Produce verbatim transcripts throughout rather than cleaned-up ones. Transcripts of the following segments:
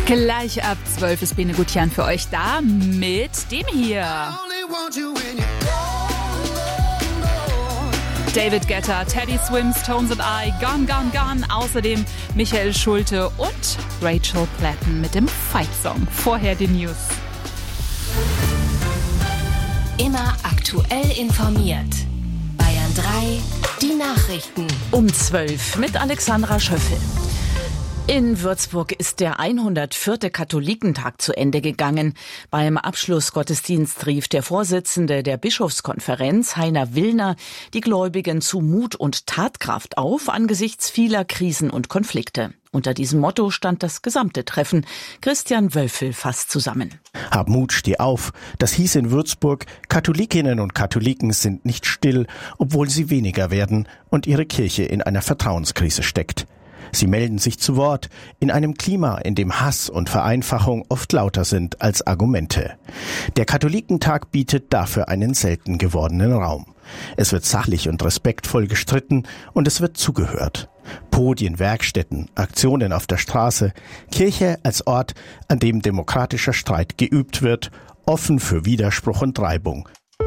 Gleich ab zwölf ist Bene Gutjan für euch da mit dem hier. David Guetta, Teddy Swims, Tones and I, Gone, Gone, Gone. Außerdem Michael Schulte und Rachel Platten mit dem Fight Song. Vorher die News. Immer aktuell informiert. Bayern drei, die Nachrichten. Um zwölf mit Alexandra Schöffel. In Würzburg ist der hundertvierte Katholikentag zu Ende gegangen. Beim Abschlussgottesdienst rief der Vorsitzende der Bischofskonferenz, Heiner Willner, die Gläubigen zu Mut und Tatkraft auf angesichts vieler Krisen und Konflikte. Unter diesem Motto stand das gesamte Treffen. Christian Wölfel fasst zusammen. Hab Mut, steh auf. Das hieß in Würzburg, Katholikinnen und Katholiken sind nicht still, obwohl sie weniger werden und ihre Kirche in einer Vertrauenskrise steckt. Sie melden sich zu Wort in einem Klima, in dem Hass und Vereinfachung oft lauter sind als Argumente. Der Katholikentag bietet dafür einen selten gewordenen Raum. Es wird sachlich und respektvoll gestritten und es wird zugehört. Podien, Werkstätten, Aktionen auf der Straße, Kirche als Ort, an dem demokratischer Streit geübt wird, offen für Widerspruch und Reibung.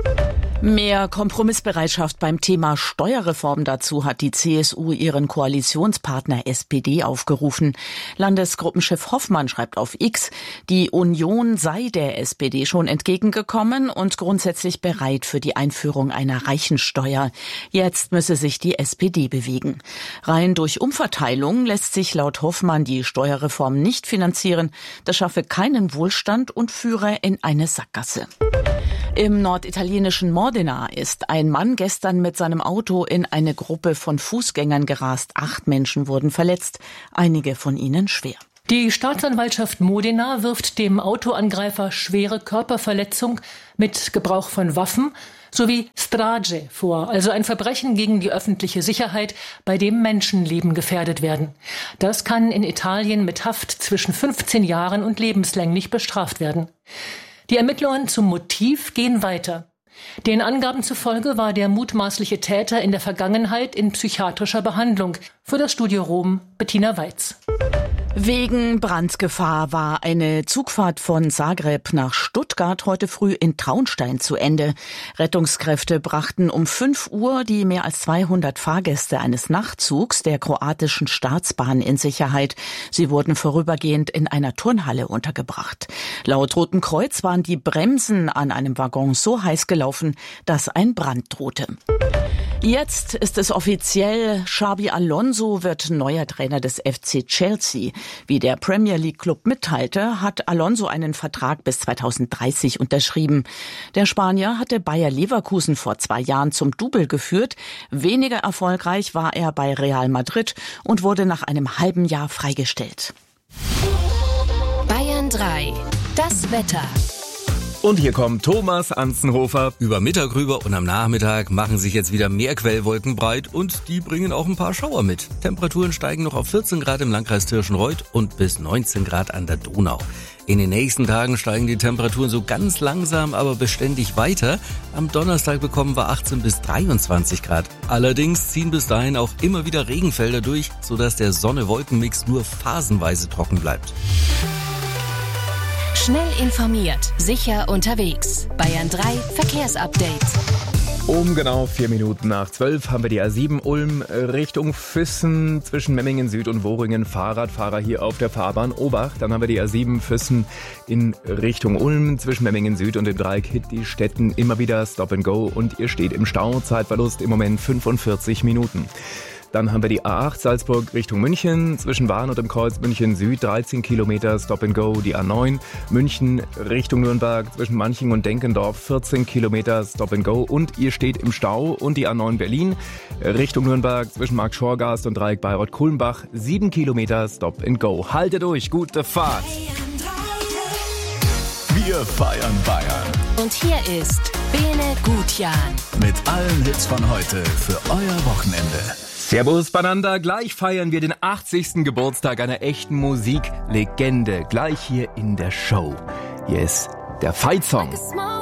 Mehr Kompromissbereitschaft beim Thema Steuerreform. Dazu hat die C S U ihren Koalitionspartner S P D aufgerufen. Landesgruppenchef Hoffmann schreibt auf X, die Union sei der S P D schon entgegengekommen und grundsätzlich bereit für die Einführung einer Reichensteuer. Jetzt müsse sich die S P D bewegen. Rein durch Umverteilung lässt sich laut Hoffmann die Steuerreform nicht finanzieren. Das schaffe keinen Wohlstand und führe in eine Sackgasse. Im norditalienischen Modena ist ein Mann gestern mit seinem Auto in eine Gruppe von Fußgängern gerast. Acht Menschen wurden verletzt, einige von ihnen schwer. Die Staatsanwaltschaft Modena wirft dem Autoangreifer schwere Körperverletzung mit Gebrauch von Waffen sowie Strage vor, also ein Verbrechen gegen die öffentliche Sicherheit, bei dem Menschenleben gefährdet werden. Das kann in Italien mit Haft zwischen fünfzehn Jahren und lebenslänglich bestraft werden. Die Ermittlungen zum Motiv gehen weiter. Den Angaben zufolge war der mutmaßliche Täter in der Vergangenheit in psychiatrischer Behandlung. Für das Studio Rom Bettina Weiz. Wegen Brandgefahr war eine Zugfahrt von Zagreb nach Stuttgart heute früh in Traunstein zu Ende. Rettungskräfte brachten um fünf Uhr die mehr als zweihundert Fahrgäste eines Nachtzugs der kroatischen Staatsbahn in Sicherheit. Sie wurden vorübergehend in einer Turnhalle untergebracht. Laut Roten Kreuz waren die Bremsen an einem Waggon so heiß gelaufen, dass ein Brand drohte. Jetzt ist es offiziell, Xabi Alonso wird neuer Trainer des F C Chelsea. Wie der Premier League Club mitteilte, hat Alonso einen Vertrag bis zweitausenddreißig unterschrieben. Der Spanier hatte Bayer Leverkusen vor zwei Jahren zum Double geführt. Weniger erfolgreich war er bei Real Madrid und wurde nach einem halben Jahr freigestellt. Bayern drei, das Wetter. Und hier kommt Thomas Anzenhofer. Über Mittag rüber und am Nachmittag machen sich jetzt wieder mehr Quellwolken breit und die bringen auch ein paar Schauer mit. Temperaturen steigen noch auf vierzehn Grad im Landkreis Tirschenreuth und bis neunzehn Grad an der Donau. In den nächsten Tagen steigen die Temperaturen so ganz langsam, aber beständig weiter. Am Donnerstag bekommen wir achtzehn bis dreiundzwanzig Grad. Allerdings ziehen bis dahin auch immer wieder Regenfelder durch, sodass der Sonne-Wolken-Mix nur phasenweise trocken bleibt. Schnell informiert, sicher unterwegs. Bayern drei Verkehrsupdate. Um genau vier Minuten nach zwölf haben wir die A sieben Ulm Richtung Füssen zwischen Memmingen Süd und Wohringen. Fahrradfahrer hier auf der Fahrbahn Obacht. Dann haben wir die A sieben Füssen in Richtung Ulm zwischen Memmingen Süd und dem Dreieck Hitti-Stetten. Immer wieder Stop and Go und ihr steht im Stau. Zeitverlust im Moment fünfundvierzig Minuten. Dann haben wir die A acht Salzburg Richtung München, zwischen Wahn und dem Kreuz München Süd, dreizehn Kilometer Stop and Go. Die A neun München Richtung Nürnberg, zwischen Manching und Denkendorf, vierzehn Kilometer Stop and Go. Und ihr steht im Stau. Und die A neun Berlin Richtung Nürnberg, zwischen Markt-Schorgast und Dreieck Bayreuth-Kulmbach, sieben Kilometer Stop and Go. Haltet durch, gute Fahrt! Wir feiern Bayern. Und hier ist Bene Gutjan. Mit allen Hits von heute für euer Wochenende. Servus Bananda, gleich feiern wir den achtzigsten Geburtstag einer echten Musiklegende. Gleich hier in der Show. Hier ist der Fight Song.